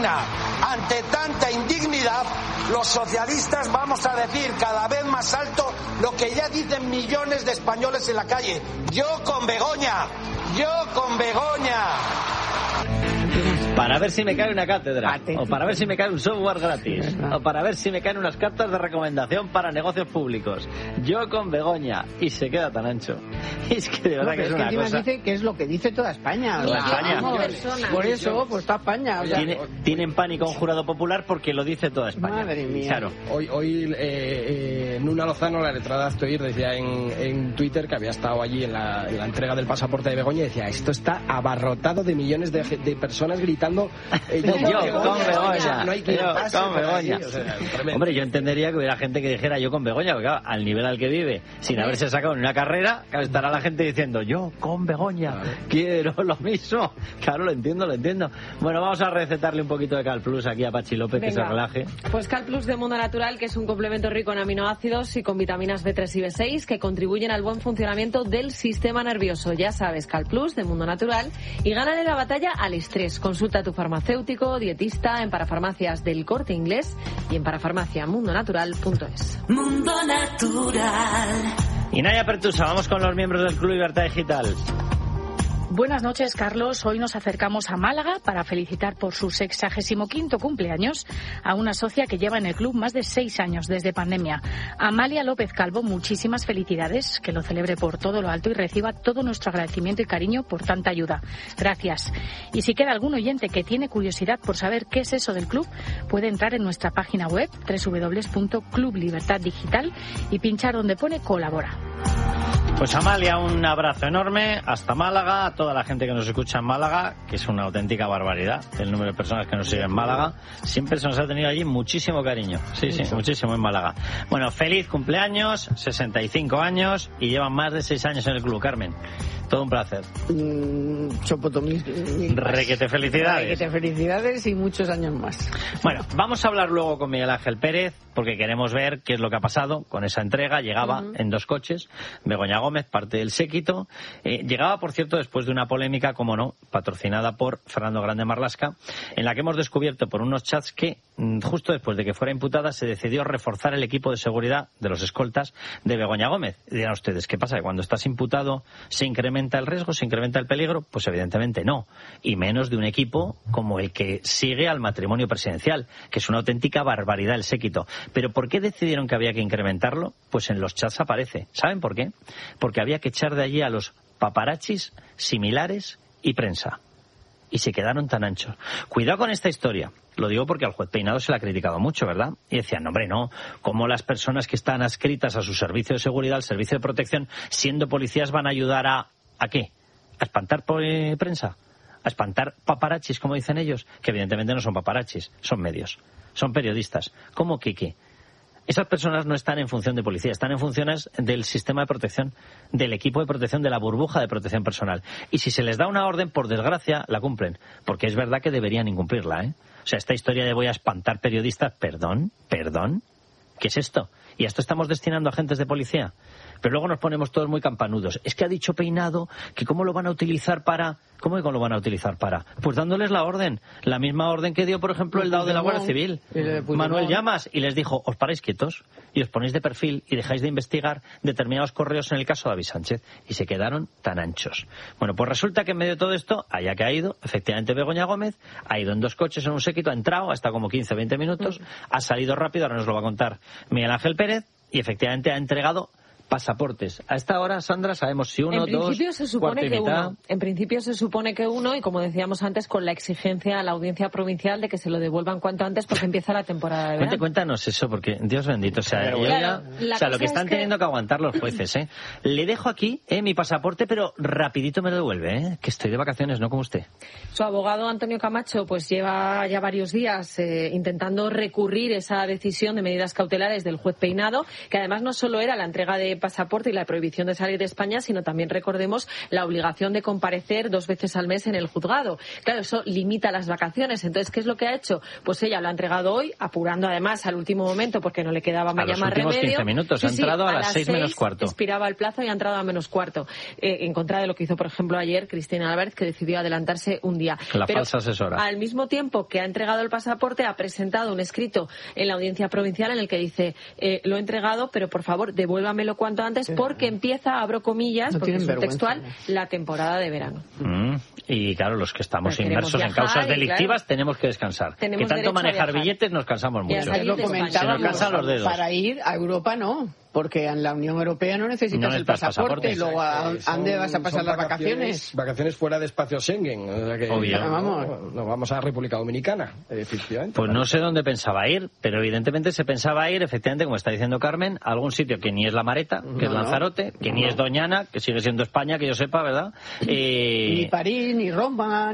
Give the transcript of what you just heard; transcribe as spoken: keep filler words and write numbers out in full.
Begoña, ante tanta indignidad, los socialistas vamos a decir cada vez más alto lo que ya dicen millones de españoles en la calle. Yo con Begoña, yo con Begoña. Para ver si me cae una cátedra, o para ver si me cae un software gratis, o para ver si me caen unas cartas de recomendación para negocios públicos. Yo con Begoña. Y se queda tan ancho. Y es que de verdad no, que es, es que una cosa... dice que es lo que dice toda España. Toda España. Por eso, pues toda España. O sea, Tiene, tienen pánico un jurado popular porque lo dice toda España. Madre mía. Claro. Hoy, hoy eh, eh, Nuna Lozano, la letrada de Aztoir, decía en, en Twitter que había estado allí en la, en la entrega del pasaporte de Begoña y decía, esto está abarrotado de millones de, de personas gritando... Eh, yo, yo con Begoña, no hay que yo con Begoña. Allí, o sea, hombre, yo entendería que hubiera gente que dijera yo con Begoña, porque claro, al nivel al que vive, sin haberse sacado en una carrera, estará la gente diciendo yo con Begoña, claro. Quiero lo mismo. Claro, lo entiendo, lo entiendo. Bueno, vamos a recetarle un poquito de Cal Plus aquí a Pachi López. Venga, que se relaje. Pues Cal Plus de Mundo Natural, que es un complemento rico en aminoácidos y con vitaminas B tres y B seis que contribuyen al buen funcionamiento del sistema nervioso. Ya sabes, Cal Plus de Mundo Natural, y gánale la batalla al estrés. Consulta a tu farmacéutico, dietista, en parafarmacias del Corte Inglés y en parafarmacia mundo natural punto es. Mundo Natural. Y Naya Pertusa, vamos con los miembros del Club Libertad Digital. Buenas noches, Carlos. Hoy nos acercamos a Málaga para felicitar por su sexagésimo quinto cumpleaños a una socia que lleva en el club más de seis años desde pandemia. Amalia López Calvo, muchísimas felicidades, que lo celebre por todo lo alto y reciba todo nuestro agradecimiento y cariño por tanta ayuda. Gracias. Y si queda algún oyente que tiene curiosidad por saber qué es eso del club, puede entrar en nuestra página web doble u doble u doble u punto club libertad digital y pinchar donde pone colabora. Pues Amalia, un abrazo enorme hasta Málaga, a toda la gente que nos escucha en Málaga, que es una auténtica barbaridad el número de personas que nos siguen en Málaga. Siempre se nos ha tenido allí muchísimo cariño, sí, sí, muchísimo en Málaga. Bueno, feliz cumpleaños, sesenta y cinco años, y llevan más de seis años en el club, Carmen. Todo un placer. Mm, Chopotomil. Requete felicidades. Requete felicidades y muchos años más. Bueno, vamos a hablar luego con Miguel Ángel Pérez, porque queremos ver qué es lo que ha pasado con esa entrega. Llegaba uh-huh. en dos coches, Begoña Gómez, parte del séquito. Eh, llegaba, por cierto, después de una polémica, como no, patrocinada por Fernando Grande Marlaska, en la que hemos descubierto por unos chats que, justo después de que fuera imputada, se decidió reforzar el equipo de seguridad de los escoltas de Begoña Gómez. Y dirán ustedes, ¿qué pasa? ¿Que cuando estás imputado se incrementa el riesgo, se incrementa el peligro? Pues evidentemente no. Y menos de un equipo como el que sigue al matrimonio presidencial, que es una auténtica barbaridad el séquito. ¿Pero por qué decidieron que había que incrementarlo? Pues en los chats aparece. ¿Saben por qué? Porque había que echar de allí a los paparachis similares y prensa. Y se quedaron tan anchos. Cuidado con esta historia. Lo digo porque al juez Peinado se le ha criticado mucho, ¿verdad? Y decían, no, hombre, no. ¿Cómo las personas que están adscritas a su servicio de seguridad, al servicio de protección, siendo policías, van a ayudar a... ¿a qué? ¿A espantar por, eh, prensa? ¿A espantar paparachis, como dicen ellos? Que evidentemente no son paparachis, son medios. Son periodistas. ¿Cómo que qué? Esas personas no están en función de policía, están en funciones del sistema de protección, del equipo de protección, de la burbuja de protección personal. Y si se les da una orden, por desgracia, la cumplen. Porque es verdad que deberían incumplirla, ¿eh? O sea, esta historia de voy a espantar periodistas, perdón, perdón, ¿qué es esto? ¿Y a esto estamos destinando agentes de policía? Pero luego nos ponemos todos muy campanudos. Es que ha dicho Peinado que cómo lo van a utilizar para... ¿Cómo que cómo lo van a utilizar para? Pues dándoles la orden. La misma orden que dio, por ejemplo, el dado de la Guardia Civil. Manuel Llamas. Y les dijo, os paráis quietos y os ponéis de perfil y dejáis de investigar determinados correos en el caso de David Sánchez. Y se quedaron tan anchos. Bueno, pues resulta que en medio de todo esto haya caído, efectivamente, Begoña Gómez, ha ido en dos coches en un séquito, ha entrado hasta como quince o veinte minutos, ha salido rápido, ahora nos lo va a contar Miguel Ángel Pérez, y efectivamente ha entregado pasaportes. A esta hora, Sandra, sabemos si uno, en principio dos, se supone que uno. En principio se supone que uno, y como decíamos antes, con la exigencia a la audiencia provincial de que se lo devuelvan cuanto antes porque empieza la temporada de verano. Cuéntanos eso, porque Dios bendito, o sea, claro, ya, la o sea lo que están es que... teniendo que aguantar los jueces, ¿eh? Le dejo aquí eh, mi pasaporte, pero rapidito me lo devuelve, ¿eh? Que estoy de vacaciones, no como usted. Su abogado, Antonio Camacho, pues lleva ya varios días eh, intentando recurrir esa decisión de medidas cautelares del juez Peinado, que además no solo era la entrega de pasaporte y la prohibición de salir de España, sino también, recordemos, la obligación de comparecer dos veces al mes en el juzgado. Claro, eso limita las vacaciones. Entonces, ¿qué es lo que ha hecho? Pues ella lo ha entregado hoy, apurando además al último momento porque no le quedaba más remedio. A los últimos quince minutos, sí, ha entrado sí, a, a las seis menos cuarto. Expiraba el plazo y ha entrado a menos cuarto. Eh, en contra de lo que hizo, por ejemplo, ayer Cristina Álvarez, que decidió adelantarse un día. La Pero, falsa asesora. Al mismo tiempo que ha entregado el pasaporte, ha presentado un escrito en la audiencia provincial en el que dice, eh, lo he entregado, pero por favor, devuélvamelo cuanto antes, porque empieza, abro comillas, no porque es un vergüenza, textual, ¿no? la temporada de verano. Mm, y claro, los que estamos Pero inmersos en viajar, causas delictivas claro, tenemos que descansar. Tenemos que tanto manejar viajar. billetes nos cansamos Y a mucho. salir Lo de España. Se nos comentábamos, cansan los dedos. para ir a Europa no, porque en la Unión Europea no necesitas No el necesitas pasaporte, pasaporte. luego a, Eh, ¿a dónde son- vas a pasar son las vacaciones? Vacaciones fuera de espacio Schengen. O sea que, Obvio. no, Vamos. no vamos a República Dominicana, efectivamente. Pues no sé dónde pensaba ir, pero evidentemente se pensaba ir, efectivamente, como está diciendo Carmen, a algún sitio que ni es La Mareta, que es No, no. Lanzarote, que ni No. es Doñana, que sigue siendo España, que yo sepa, ¿verdad? Eh, Ni París, ni Roma.